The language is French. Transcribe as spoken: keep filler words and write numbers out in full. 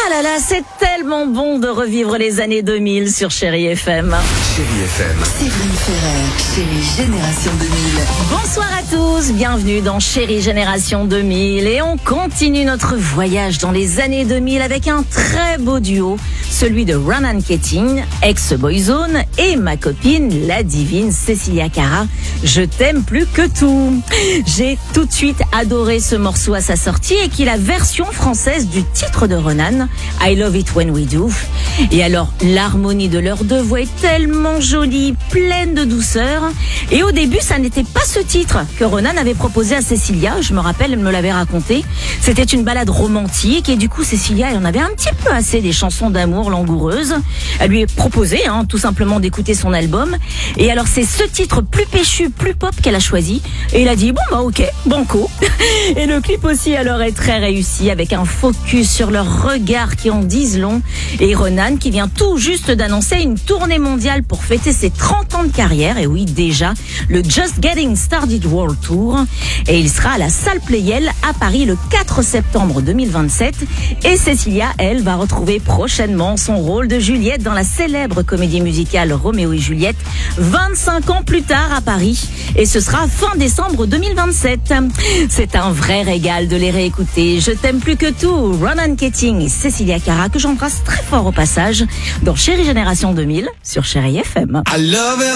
Ah là là, c'est tellement bon de revivre les années deux mille sur Chérie F M. Chérie F M. Séverine Ferrer, Chérie Génération deux mille. Bonsoir à tous, bienvenue dans Chérie Génération deux mille. Et on continue notre voyage dans les années deux mille avec un très beau duo, celui de Ronan Keating, ex-Boyzone, et ma copine, la divine Cecilia Cara. Je t'aime plus que tout. J'ai tout de suite adoré ce morceau à sa sortie et qui est la version française du titre de Ronan, I Love It When We Do. Et alors, l'harmonie de leurs deux voix est tellement jolie, pleine de douceur. Et au début, ça n'était pas ce titre que Ronan avait proposé à Cecilia. Je me rappelle, elle me l'avait raconté. C'était une balade romantique et du coup, Cecilia, elle en avait un petit peu assez des chansons d'amour langoureuses. Elle lui a proposé, hein, tout simplement d'écouter son album. Et alors, c'est ce titre plus péchu, plus pop qu'elle a choisi. Et il a dit, bon bah ok, banco. Et le clip aussi, alors, est très réussi avec un focus sur leurs regards qui en disent long. Et Ronan qui vient tout juste d'annoncer une tournée mondiale pour fêter ses trente ans de carrière. Et oui, déjà, le Just Getting Started World Tour. Et il sera à la salle Playel à Paris le quatre septembre deux mille vingt-sept. Et Cecilia, elle, va retrouver prochainement son rôle de Juliette dans la célèbre comédie musicale Roméo et Juliette, vingt-cinq ans plus tard à Paris. Et ce sera fin décembre deux mille vingt-sept. C'est un vrai régal de les réécouter. Je t'aime plus que tout. Ronan Keating et Cecilia Cara, que j'embrasse très fort au passage, dans Chérie Génération deux mille sur Chérie F M. I love it